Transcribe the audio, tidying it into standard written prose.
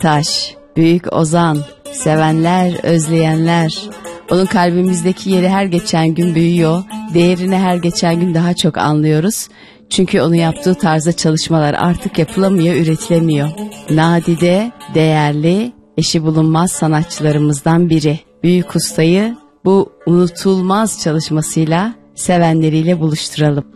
Ertaş, büyük ozan, sevenler, özleyenler. Onun kalbimizdeki yeri her geçen gün büyüyor. Değerini her geçen gün daha çok anlıyoruz. Çünkü onun yaptığı tarzda çalışmalar artık yapılamıyor, üretilemiyor. Nadide, değerli, eşi bulunmaz sanatçılarımızdan biri. Büyük ustayı bu unutulmaz çalışmasıyla sevenleriyle buluşturalım.